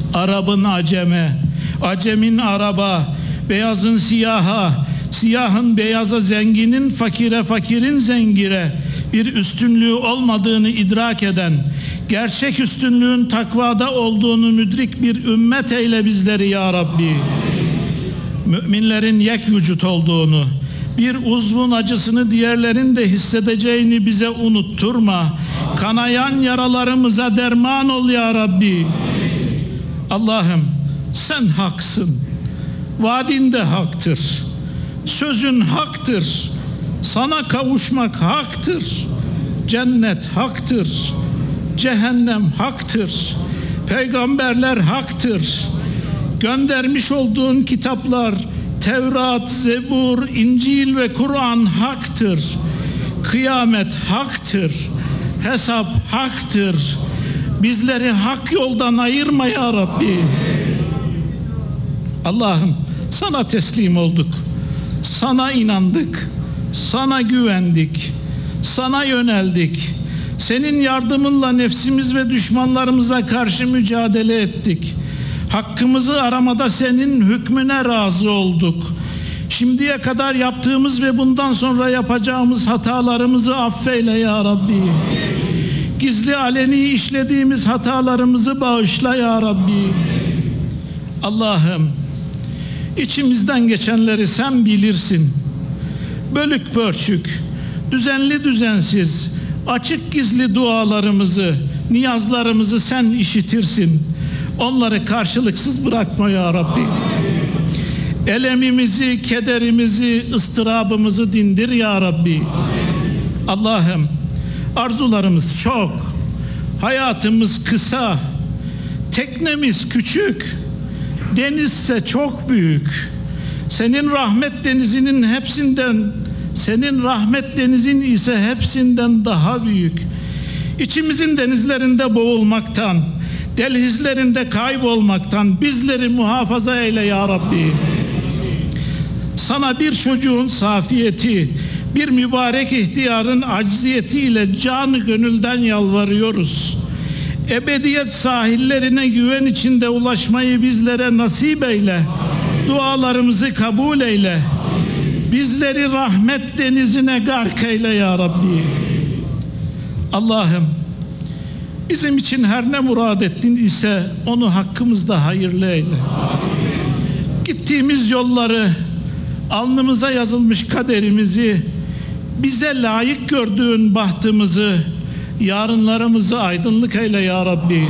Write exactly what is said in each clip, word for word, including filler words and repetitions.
Arap'ın aceme, acemin Arap'a, beyazın siyaha, siyahın beyaza, zenginin fakire, fakirin zengire bir üstünlüğü olmadığını idrak eden, gerçek üstünlüğün takvada olduğunu müdrik bir ümmet eyle bizleri ya Rabbi. Müminlerin yek vücut olduğunu, bir uzvun acısını diğerlerin de hissedeceğini bize unutturma. Kanayan yaralarımıza derman ol ya Rabbi. Allah'ım sen haksın. Vaadin de haktır. Sözün haktır. Sana kavuşmak haktır. Cennet haktır. Cehennem haktır. Peygamberler haktır. Göndermiş olduğun kitaplar Tevrat, Zebur, İncil ve Kur'an haktır. Kıyamet haktır. Hesap haktır. Bizleri hak yoldan ayırma ya Rabbi. Allah'ım sana teslim olduk. Sana inandık. Sana güvendik. Sana yöneldik. Senin yardımınla nefsimiz ve düşmanlarımıza karşı mücadele ettik. Hakkımızı aramada senin hükmüne razı olduk. Şimdiye kadar yaptığımız ve bundan sonra yapacağımız hatalarımızı affeyle ya Rabbi. Gizli aleni işlediğimiz hatalarımızı bağışla ya Rabbi. Allah'ım içimizden geçenleri sen bilirsin. Bölük pörçük, düzenli düzensiz, açık gizli dualarımızı, niyazlarımızı sen işitirsin. Onları karşılıksız bırakma ya Rabbi. Elemimizi, kederimizi, ıstırabımızı dindir ya Rabbi. Allah'ım arzularımız çok, hayatımız kısa, teknemiz küçük, denizse çok büyük. Senin rahmet denizinin hepsinden, senin rahmet denizin ise hepsinden daha büyük. İçimizin denizlerinde boğulmaktan, delhizlerinde kaybolmaktan bizleri muhafaza eyle ya Rabbi. Sana bir çocuğun safiyeti, bir mübarek ihtiyarın acziyetiyle canı gönülden yalvarıyoruz. Ebediyet sahillerine güven içinde ulaşmayı bizlere nasip eyle. Dualarımızı kabul eyle. Bizleri rahmet denizine gark eyle ya Rabbi. Allah'ım bizim için her ne murad ettin ise onu hakkımızda hayırlı eyle. Gittiğimiz yolları, alnımıza yazılmış kaderimizi, bize layık gördüğün bahtımızı, yarınlarımızı aydınlık eyle ya Rabbi.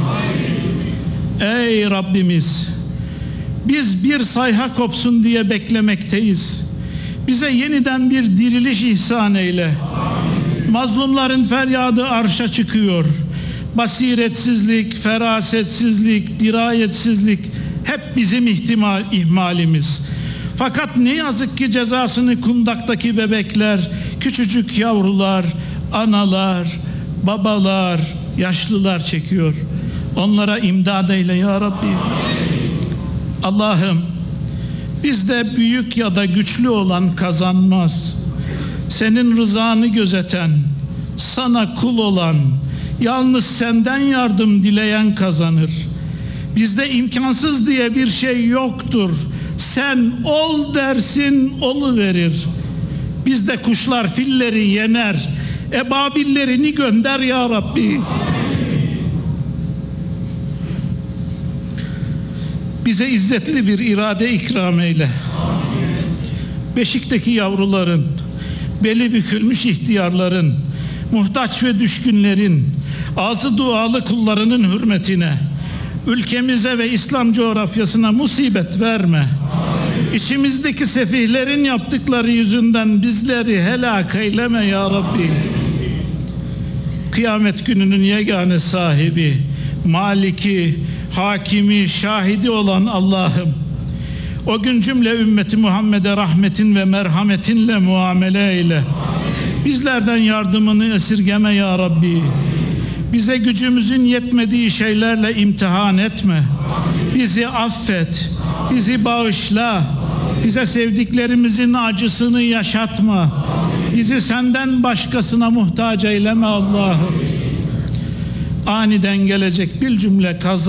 Ey Rabbimiz, biz bir sayha kopsun diye beklemekteyiz. Bize yeniden bir diriliş ihsan eyle. Mazlumların feryadı arşa çıkıyor. Basiretsizlik, ferasetsizlik, dirayetsizlik hep bizim ihtimal, ihmalimiz. Fakat ne yazık ki cezasını kundaktaki bebekler, küçücük yavrular, analar, babalar, yaşlılar çekiyor. Onlara imdad eyle ya Rabbi. Allah'ım bizde büyük ya da güçlü olan kazanmaz. Senin rızanı gözeten, sana kul olan, yalnız senden yardım dileyen kazanır. Bizde imkansız diye bir şey yoktur. Sen ol dersin, oluverir. Bizde kuşlar filleri yener. Ebabillerini gönder ya Rabbi. Bize izzetli bir irade ikram eyle. Beşikteki yavruların, beli bükülmüş ihtiyarların, muhtaç ve düşkünlerin, ağzı dualı kullarının hürmetine, ülkemize ve İslam coğrafyasına musibet verme. İçimizdeki sefihlerin yaptıkları yüzünden bizleri helak eyleme ya Rabbi. Kıyamet gününün yegane sahibi, maliki, hakimi, şahidi olan Allah'ım, o gün cümle ümmeti Muhammed'e rahmetin ve merhametinle muamele eyle. Bizlerden yardımını esirgeme ya Rabbi. Bize gücümüzün yetmediği şeylerle imtihan etme. Bizi affet, bizi bağışla, bize sevdiklerimizin acısını yaşatma. Bizi senden başkasına muhtaç eyleme Allah'ım. Aniden gelecek bir cümle kaza